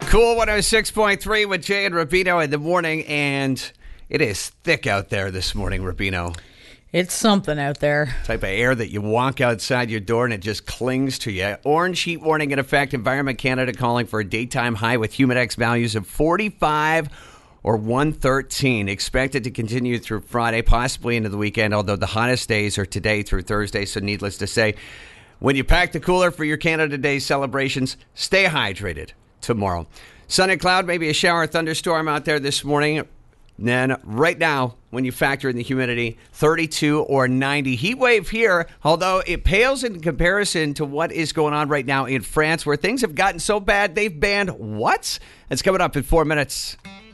Cool 106.3 with Jay and Rubino in the morning, and it is thick out there this morning, Rubino. It's something out there. Type of air that you walk outside your door and it just clings to you. Orange heat warning in effect. Environment Canada calling for a daytime high with Humidex values of 45 or 113. Expected to continue through Friday, possibly into the weekend, although the hottest days are today through Thursday. So needless to say, when you pack the cooler for your Canada Day celebrations, stay hydrated tomorrow. Sun and cloud, maybe a shower, thunderstorm out there this morning. Then right now, when you factor in the humidity, 32 or 90. Heat wave here, although it pales in comparison to what is going on right now in France, where things have gotten so bad they've banned what? It's coming up in 4 minutes.